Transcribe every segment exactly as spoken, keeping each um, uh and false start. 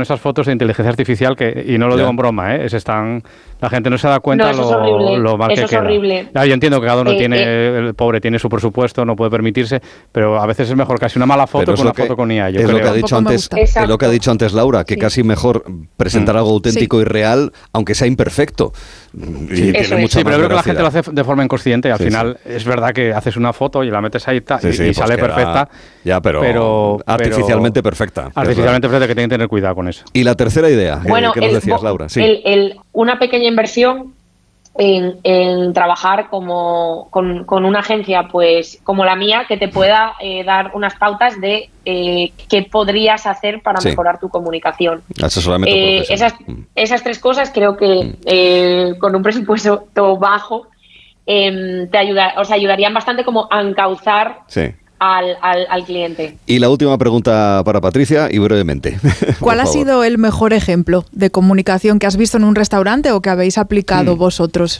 esas fotos de inteligencia artificial que, y no lo ya. digo en broma, ¿eh? Se están, la gente no se da cuenta No, lo, lo mal eso que es queda. horrible. Claro, yo entiendo que cada uno Eh, tiene, eh. el pobre tiene su presupuesto, no puede permitirse, pero a veces es mejor casi una mala foto Pero que es una lo que, foto con I A, yo es creo. lo que ha dicho Tampoco me antes, gusta. es lo que ha dicho antes Laura, que Sí. casi mejor presentar Mm. algo auténtico Sí. y real, aunque sea imperfecto. Y Sí, tiene Eso es. mucha Sí, pero más creo que la gente lo veracidad. hace de forma inconsciente y al Sí, final es verdad que haces una foto y la metes ahí ta, Sí, y, sí, y pues sale queda- perfecta. Ya, pero, pero artificialmente pero- perfecta. Artificialmente perfecta, que tienen que tener cuidado con eso. Y la tercera idea, que- Bueno, que nos el- decías, bo- Laura. Sí. el- el- una pequeña inversión en, en trabajar como con, con una agencia pues como la mía que te pueda eh, dar unas pautas de eh, qué podrías hacer para Sí. mejorar tu comunicación. Asesoramiento Eh, profesional. esas, Mm. esas tres cosas creo que Mm. eh, con un presupuesto bajo eh, te ayuda, os ayudarían bastante como a encauzar Sí. al, al, al cliente. Y la última pregunta para Patricia, y brevemente. Por ¿Cuál ha favor. sido el mejor ejemplo de comunicación que has visto en un restaurante o que habéis aplicado Mm. vosotros?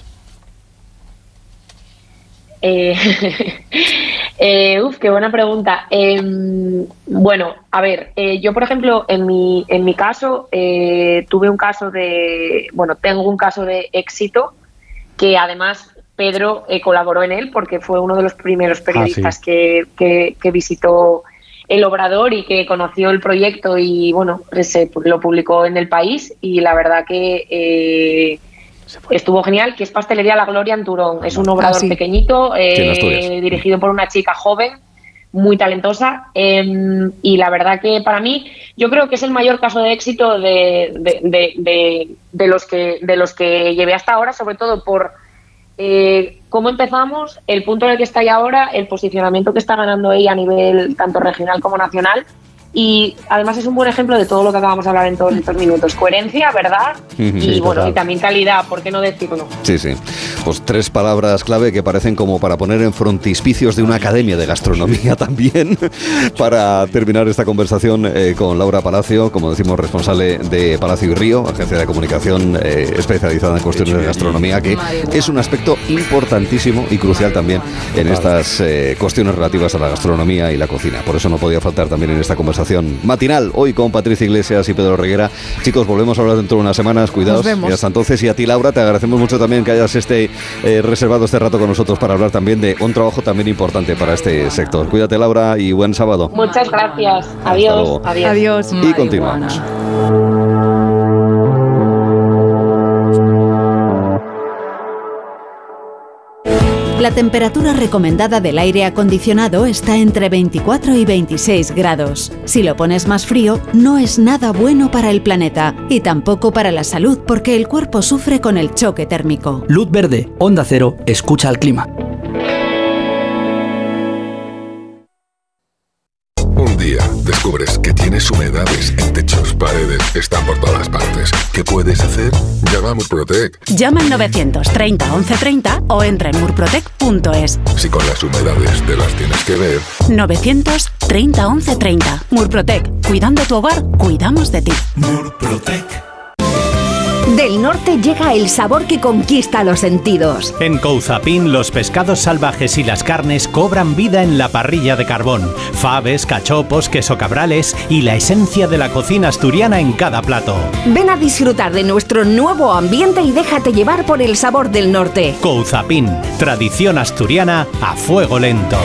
Eh, eh, uf, qué buena pregunta. Eh, bueno, a ver, eh, yo por ejemplo, en mi, en mi caso, eh, tuve un caso de, bueno, tengo un caso de éxito que además Pedro eh, colaboró en él porque fue uno de los primeros periodistas sí. que, que, que visitó el Obrador y que conoció el proyecto y bueno, se lo publicó en El País y la verdad que eh, estuvo genial, que es Pastelería La Gloria en Turón. Es un obrador Ah, sí. pequeñito, eh, Sí, en Asturias. dirigido por una chica joven, muy talentosa. Eh, y la verdad que para mí, yo creo que es el mayor caso de éxito de, de, de, de, de los, que, de los que llevé hasta ahora, sobre todo por eh, cómo empezamos, el punto en el que está ya ahora, el posicionamiento que está ganando ella a nivel tanto regional como nacional. Y además es un buen ejemplo de todo lo que acabamos de hablar en todos estos minutos. Coherencia, verdad y Sí, bueno, total. y también calidad, ¿por qué no decirlo? Sí, sí. Pues tres palabras clave que parecen como para poner en frontispicios de una academia de gastronomía también, para terminar esta conversación eh, con Laura Palacio, como decimos, responsable de Palacio y Río, agencia de comunicación eh, especializada en cuestiones de gastronomía, que es un aspecto importantísimo y crucial también en estas eh, cuestiones relativas a la gastronomía y la cocina. Por eso no podía faltar también en esta conversación matinal, hoy con Patricia Iglesias y Pedro Reguera. Chicos, volvemos a hablar dentro de unas semanas, cuidaos. Nos vemos. Y hasta entonces, y a ti, Laura, te agradecemos mucho también que hayas este, eh, reservado este rato con nosotros para hablar también de un trabajo también importante para este sector. Cuídate, Laura, y buen sábado. Muchas gracias. Hasta Adiós. luego. Adiós. Adiós. Y continuamos. La temperatura recomendada del aire acondicionado está entre veinticuatro y veintiséis grados. Si lo pones más frío, no es nada bueno para el planeta y tampoco para la salud porque el cuerpo sufre con el choque térmico. Luz verde, Onda Cero, escucha al clima. Un día descubres que tienes humedades en techos, paredes, están por todas partes. ¿Qué puedes hacer? Llama a Murprotec. Llama al novecientos treinta once treinta o entra en murprotec punto es. Si con las humedades te las tienes que ver. novecientos treinta once treinta. Murprotec. Cuidando tu hogar, cuidamos de ti. Del norte llega el sabor que conquista los sentidos. En Couzapin, los pescados salvajes y las carnes cobran vida en la parrilla de carbón. Faves, cachopos, queso cabrales y la esencia de la cocina asturiana en cada plato. Ven a disfrutar de nuestro nuevo ambiente y déjate llevar por el sabor del norte. Couzapin, tradición asturiana a fuego lento.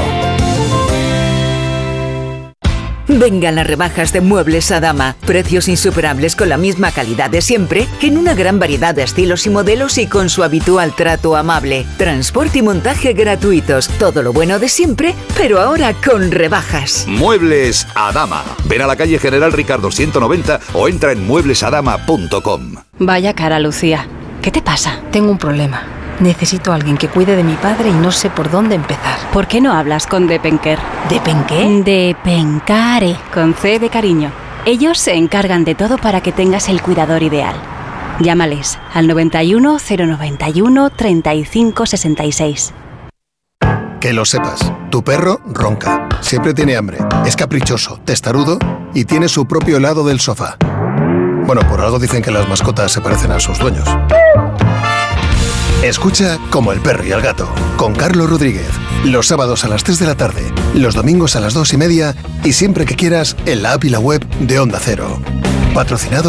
Vengan las rebajas de Muebles Adama. Precios insuperables con la misma calidad de siempre, en una gran variedad de estilos y modelos y con su habitual trato amable. Transporte y montaje gratuitos. Todo lo bueno de siempre, pero ahora con rebajas. Muebles Adama. Ven a la calle General Ricardo ciento noventa o entra en muebles adama punto com. Vaya cara, Lucía. ¿Qué te pasa? Tengo un problema. Necesito a alguien que cuide de mi padre y no sé por dónde empezar. ¿Por qué no hablas con Depenker? ¿Depenqué? Depencare, con C de cariño. Ellos se encargan de todo para que tengas el cuidador ideal. Llámales al noventa y uno, cero noventa y uno, treinta y cinco sesenta y seis. Que lo sepas, tu perro ronca, siempre tiene hambre, es caprichoso, testarudo y tiene su propio helado del sofá. Bueno, por algo dicen que las mascotas se parecen a sus dueños. Escucha Como el perro y el gato, con Carlos Rodríguez, los sábados a las tres de la tarde, los domingos a las dos y media y siempre que quieras en la app y la web de Onda Cero. Patrocinado